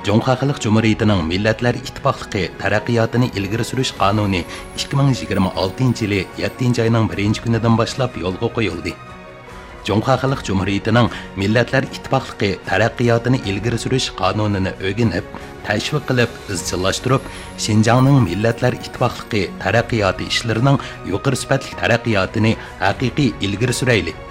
Cumhuriyet Halk Cumhuriyeti'nin Milletler İttifaqlığı taraqqiyotini ilgari surish qonuni 2026 yili 7 ayning 1 kunidan boshlab yo'lga qo'yildi. Cumhuriyet Halk Cumhuriyeti'nin Milletler İttifaqlığı taraqqiyotini ilgari surish qonunini o'rganib, tashviq qilib, izchillashtirib, Xinjiangning Milletler İttifaqlığı taraqqiyoti ishlarining yuqori sifatli taraqqiyotini haqiqiy ilgari surayli.